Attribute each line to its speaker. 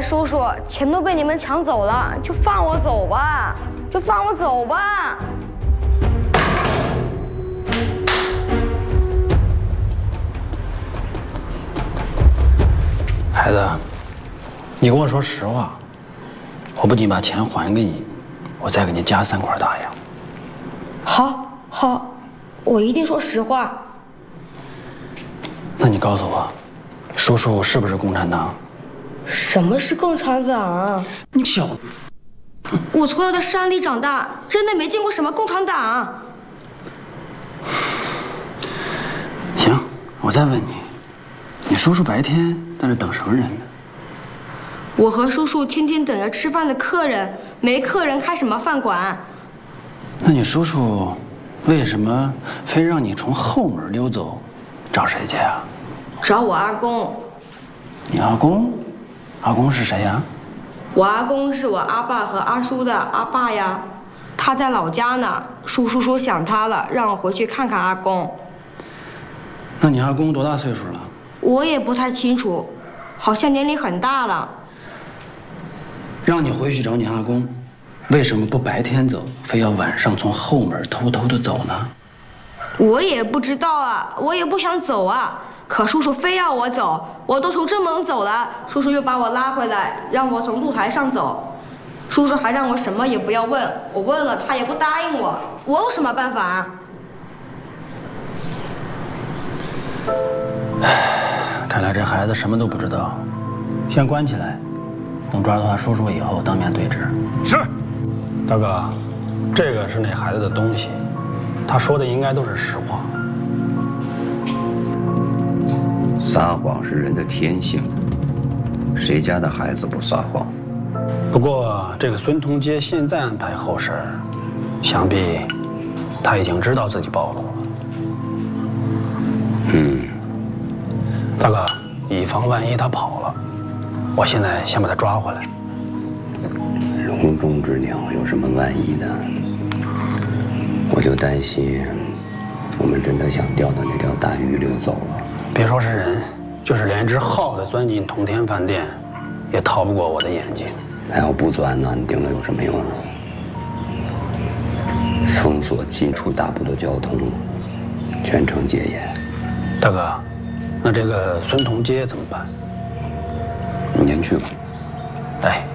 Speaker 1: 叔叔，钱都被你们抢走了，就放我走吧，就放我走吧。
Speaker 2: 孩子，你跟我说实话，我不仅把钱还给你，我再给你加3块大洋。
Speaker 1: 好，我一定说实话。
Speaker 2: 那你告诉我，叔叔是不是共产党？
Speaker 1: 什么是共产党？
Speaker 2: 你小子！
Speaker 1: 我从小在山里长大，真的没见过什么共产党。
Speaker 2: 行，我再问你，你叔叔白天在这等什么人呢？
Speaker 1: 我和叔叔天天等着吃饭的客人，没客人开什么饭馆？
Speaker 2: 那你叔叔为什么非让你从后门溜走？找谁去啊？
Speaker 1: 找我阿公。
Speaker 2: 你阿公？阿公是谁呀？
Speaker 1: 我阿公是我阿爸和阿叔的阿爸呀，他在老家呢。叔叔说想他了，让我回去看看阿公。
Speaker 2: 那你阿公多大岁数了？
Speaker 1: 我也不太清楚，好像年龄很大了。
Speaker 2: 让你回去找你阿公，为什么不白天走，非要晚上从后门偷偷的走呢？
Speaker 1: 我也不知道啊，我也不想走啊。可叔叔非要我走，我都从正门走了，叔叔又把我拉回来，让我从露台上走。叔叔还让我什么也不要问，我问了他也不答应我，我有什么办法啊？
Speaker 2: 看来这孩子什么都不知道，先关起来，等抓住他叔叔以后当面对质。
Speaker 3: 是，
Speaker 2: 大哥，这个是那孩子的东西，他说的应该都是实话。
Speaker 4: 撒谎是人的天性，谁家的孩子不撒谎？
Speaker 2: 不过这个孙同街现在安排后事，想必他已经知道自己暴露了。大哥，以防万一他跑了，我现在先把他抓回来。
Speaker 4: 笼中之鸟有什么万一的？我就担心，我们真的想钓的那条大鱼溜走了。
Speaker 2: 别说是人，就是连只耗子钻进同天饭店，也逃不过我的眼睛。
Speaker 4: 他要不钻呢，你盯了有什么用？封锁进出大部的交通，全城戒严。
Speaker 2: 大哥，那这个孙同街怎么办？
Speaker 4: 你先去吧。
Speaker 2: 哎。